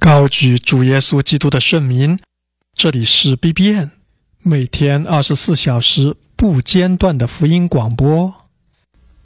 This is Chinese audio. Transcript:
高举主耶稣基督的圣名，这里是 BBN， 每天24小时不间断的福音广播。